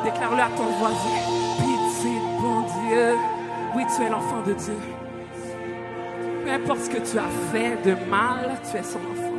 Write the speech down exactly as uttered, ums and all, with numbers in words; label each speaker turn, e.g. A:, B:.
A: Déclare-le à ton voisin. Pitié, bon Dieu. Oui, tu es l'enfant de Dieu. Peu importe ce que tu as fait de mal, tu es son enfant.